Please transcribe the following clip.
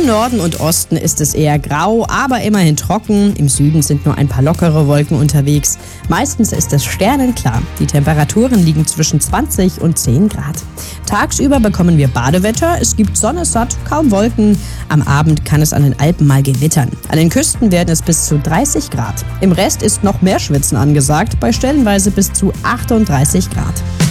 Norden und Osten ist es eher grau, aber immerhin trocken. Im Süden sind nur ein paar lockere Wolken unterwegs. Meistens ist es sternenklar. Die Temperaturen liegen zwischen 20 und 10 Grad. Tagsüber bekommen wir Badewetter. Es gibt Sonne satt, kaum Wolken. Am Abend kann es an den Alpen mal gewittern. An den Küsten werden es bis zu 30 Grad. Im Rest ist noch mehr Schwitzen angesagt, bei stellenweise bis zu 38 Grad.